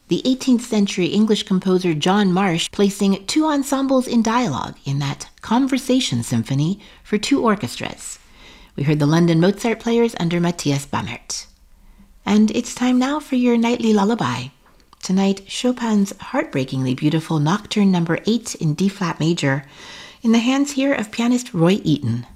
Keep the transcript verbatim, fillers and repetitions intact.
the eighteenth century English composer John Marsh placing two ensembles in dialogue in that Conversation Symphony for two orchestras. We heard the London Mozart Players under Matthias Bamert. And it's time now for your nightly lullaby. Tonight, Chopin's heartbreakingly beautiful Nocturne number eight in D-flat major, in the hands here of pianist Roy Eaton.